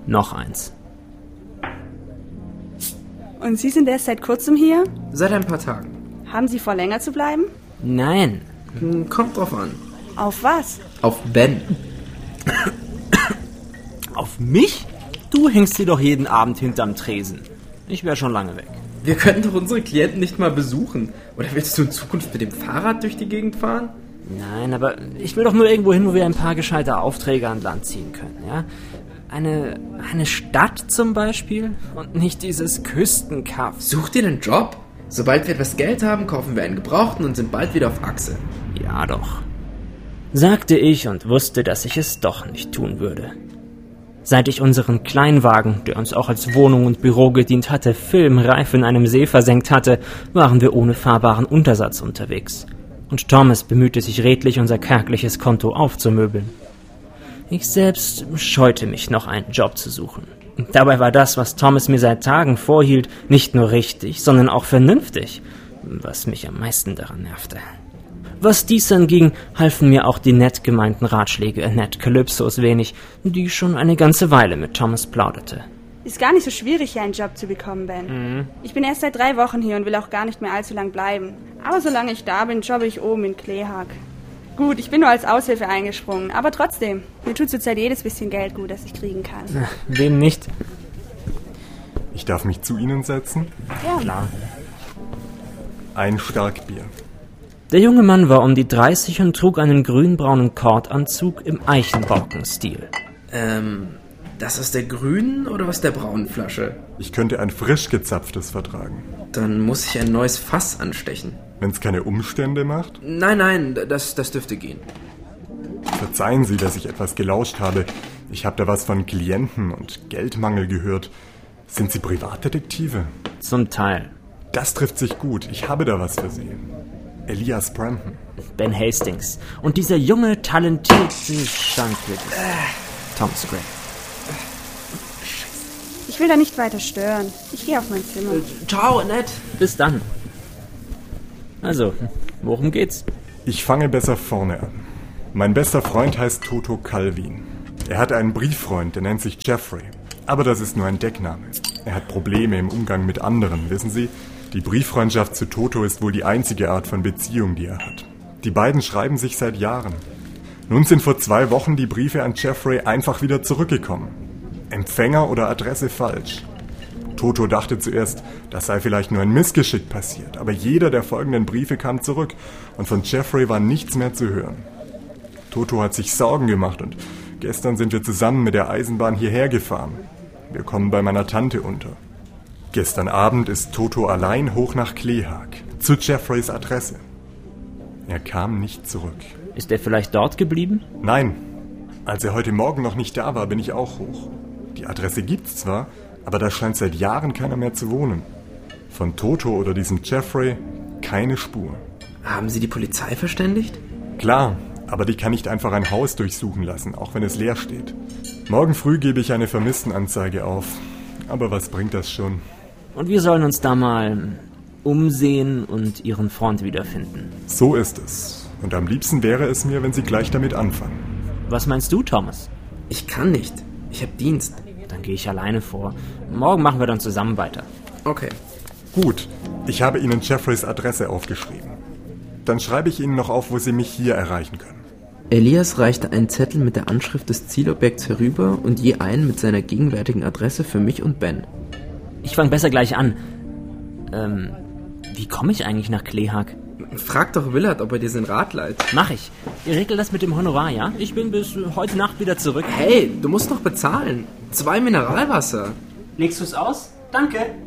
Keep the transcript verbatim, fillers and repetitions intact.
Noch eins. Und Sie sind erst seit kurzem hier? Seit ein paar Tagen. Haben Sie vor, länger zu bleiben? Nein. Kommt drauf an. Auf was? Auf Ben. Auf mich? Du hängst hier doch jeden Abend hinterm Tresen. Ich wäre schon lange weg. Wir könnten doch unsere Klienten nicht mal besuchen. Oder willst du in Zukunft mit dem Fahrrad durch die Gegend fahren? Nein, aber ich will doch nur irgendwo hin, wo wir ein paar gescheite Aufträge an Land ziehen können, ja? Eine, eine Stadt zum Beispiel und nicht dieses Küstenkaff. Such dir einen Job. Sobald wir etwas Geld haben, kaufen wir einen Gebrauchten und sind bald wieder auf Achse. Ja doch, sagte ich und wusste, dass ich es doch nicht tun würde. Seit ich unseren Kleinwagen, der uns auch als Wohnung und Büro gedient hatte, filmreif in einem See versenkt hatte, waren wir ohne fahrbaren Untersatz unterwegs. Und Thomas bemühte sich redlich, unser kärgliches Konto aufzumöbeln. Ich selbst scheute mich, noch einen Job zu suchen. Dabei war das, was Thomas mir seit Tagen vorhielt, nicht nur richtig, sondern auch vernünftig, was mich am meisten daran nervte. Was dies anging, halfen mir auch die nett gemeinten Ratschläge Annette Calypsos wenig, die schon eine ganze Weile mit Thomas plauderte. Ist gar nicht so schwierig, hier einen Job zu bekommen, Ben. Mhm. Ich bin erst seit drei Wochen hier und will auch gar nicht mehr allzu lang bleiben. Aber solange ich da bin, jobbe ich oben in Kleehag. Gut, ich bin nur als Aushilfe eingesprungen, aber trotzdem, mir tut zurzeit jedes bisschen Geld gut, das ich kriegen kann. Na, wem nicht? Ich darf mich zu Ihnen setzen? Ja, Klar. Ein Starkbier. Der junge Mann war um die dreißig und trug einen grünbraunen Kordanzug im Eichenborkenstil. Ähm, das aus der grünen oder aus der braunen Flasche? Ich könnte ein frisch gezapftes vertragen. Dann muss ich ein neues Fass anstechen. Wenn es keine Umstände macht? Nein, nein, das, das dürfte gehen. Verzeihen Sie, dass ich etwas gelauscht habe. Ich habe da was von Klienten und Geldmangel gehört. Sind Sie Privatdetektive? Zum Teil. Das trifft sich gut. Ich habe da was für Sie. Elias Brampton. Ben Hastings. Und dieser junge, talentierte Standwirt. Äh. Thomas Gray. ich will da nicht weiter stören. Ich gehe auf mein Zimmer. Ciao, Annette. Bis dann. Also, worum geht's? Ich fange besser vorne an. Mein bester Freund heißt Toto Calvin. Er hat einen Brieffreund, der nennt sich Jeffrey. Aber das ist nur ein Deckname. Er hat Probleme im Umgang mit anderen, wissen Sie? Die Brieffreundschaft zu Toto ist wohl die einzige Art von Beziehung, die er hat. Die beiden schreiben sich seit Jahren. Nun sind vor zwei Wochen die Briefe an Jeffrey einfach wieder zurückgekommen. Empfänger oder Adresse falsch. Toto dachte zuerst, das sei vielleicht nur ein Missgeschick passiert, aber jeder der folgenden Briefe kam zurück und von Jeffrey war nichts mehr zu hören. Toto hat sich Sorgen gemacht und gestern sind wir zusammen mit der Eisenbahn hierher gefahren. Wir kommen bei meiner Tante unter. Gestern Abend ist Toto allein hoch nach Kleehag, zu Jeffreys Adresse. Er kam nicht zurück. Ist er vielleicht dort geblieben? Nein, als er heute Morgen noch nicht da war, bin ich auch hoch. Die Adresse gibt's zwar, aber da scheint seit Jahren keiner mehr zu wohnen. Von Toto oder diesem Jeffrey keine Spur. Haben Sie die Polizei verständigt? Klar, aber die kann nicht einfach ein Haus durchsuchen lassen, auch wenn es leer steht. Morgen früh gebe ich eine Vermisstenanzeige auf. Aber was bringt das schon? Und wir sollen uns da mal umsehen und Ihren Freund wiederfinden. So ist es. Und am liebsten wäre es mir, wenn Sie gleich damit anfangen. Was meinst du, Thomas? Ich kann nicht. Ich habe Dienst. Dann gehe ich alleine vor. Morgen machen wir dann zusammen weiter. Okay. Gut, ich habe Ihnen Jeffreys Adresse aufgeschrieben. Dann schreibe ich Ihnen noch auf, wo Sie mich hier erreichen können. Elias reichte einen Zettel mit der Anschrift des Zielobjekts herüber und je einen mit seiner gegenwärtigen Adresse für mich und Ben. Ich fange besser gleich an. Ähm, wie komme ich eigentlich nach Kleehag? Frag doch Willard, ob er dir sein Rat leiht. Mach ich. Ihr regelt das mit dem Honorar, ja? Ich bin bis heute Nacht wieder zurück. Hey, du musst doch bezahlen. Zwei Mineralwasser. Legst du's aus? Danke.